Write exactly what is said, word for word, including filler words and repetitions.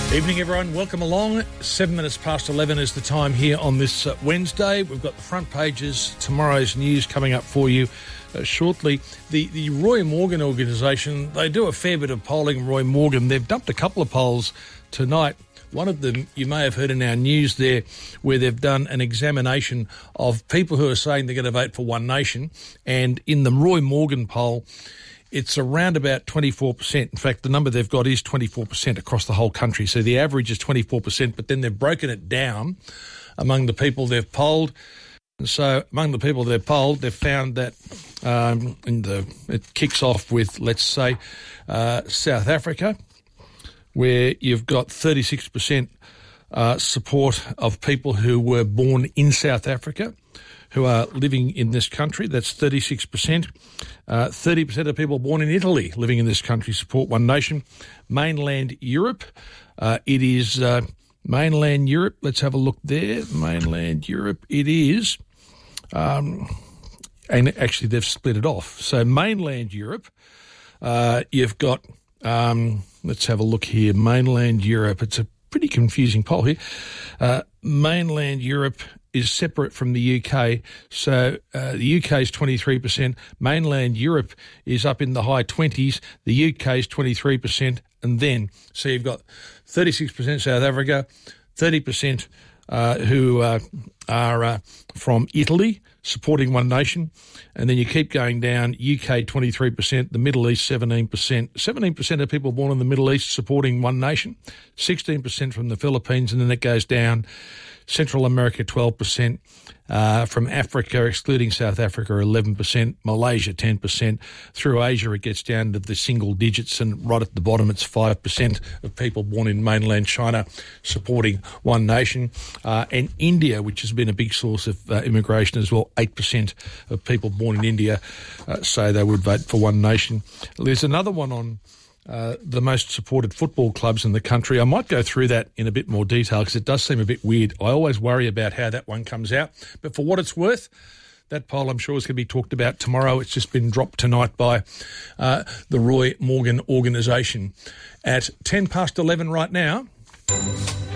Evening, everyone. Welcome along. Seven minutes past eleven is the time here on this uh, Wednesday. We've got the front pages, tomorrow's news coming up for you uh, shortly. The the Roy Morgan organisation, they do a fair bit of polling, Roy Morgan. They've dumped a couple of polls tonight. One of them you may have heard in our news there, where they've done an examination of people who are saying they're going to vote for One Nation. And in the Roy Morgan poll, it's around about twenty-four percent. In fact, the number they've got is twenty-four percent across the whole country. So the average is twenty-four percent, but then they've broken it down among the people they've polled. And so among the people they've polled, they've found that um, in the, it kicks off with, let's say, uh, South Africa, where you've got thirty-six percent uh, support of people who were born in South Africa, who are living in this country. That's thirty-six percent. Uh, thirty percent of people born in Italy living in this country support One Nation. Mainland Europe, uh, it is uh, mainland Europe. Let's have a look there. Mainland Europe, it is. Um, and actually, they've split it off. So mainland Europe, uh, you've got, um, let's have a look here. Mainland Europe, it's a pretty confusing poll here. Uh, mainland Europe is separate from the U K. So uh, the U K is twenty-three percent. Mainland Europe is up in the high twenties. The U K is twenty-three percent. And then, so you've got thirty-six percent South Africa, thirty percent uh, who uh, are uh, from Italy supporting One Nation. And then you keep going down, U K twenty-three percent, the Middle East seventeen percent. seventeen percent of people born in the Middle East supporting One Nation, sixteen percent from the Philippines, and then it goes down. Central America, twelve percent. Uh, from Africa, excluding South Africa, eleven percent. Malaysia, ten percent. Through Asia, it gets down to the single digits, and right at the bottom, it's five percent of people born in mainland China supporting One Nation. Uh, and India, which has been a big source of uh, immigration as well, eight percent of people born in India uh, say they would vote for One Nation. There's another one on Uh, the most supported football clubs in the country. I might go through that in a bit more detail because it does seem a bit weird. I always worry about how that one comes out. But for what it's worth, that poll I'm sure is going to be talked about tomorrow. It's just been dropped tonight by uh, the Roy Morgan organisation at ten past eleven right now.